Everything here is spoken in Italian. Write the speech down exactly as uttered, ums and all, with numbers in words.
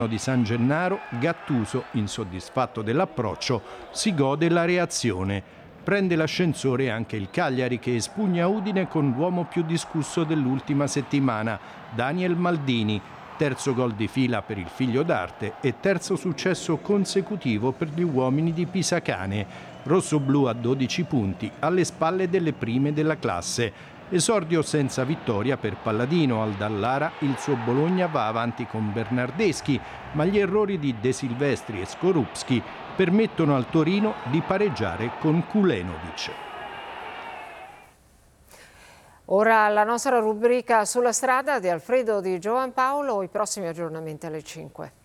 di San Gennaro, Gattuso, insoddisfatto dell'approccio, si gode la reazione. Prende l'ascensore anche il Cagliari, che espugna Udine con l'uomo più discusso dell'ultima settimana, Daniel Maldini. Terzo gol di fila per il figlio d'arte e terzo successo consecutivo per gli uomini di Pisacane. Rossoblu a dodici punti, alle spalle delle prime della classe. Esordio senza vittoria per Palladino. Al Dallara il suo Bologna va avanti con Bernardeschi, ma gli errori di De Silvestri e Skorupski permettono al Torino di pareggiare con Kulenovic. Ora la nostra rubrica Sulla strada di Alfredo Di Giovampaolo, i prossimi aggiornamenti alle cinque.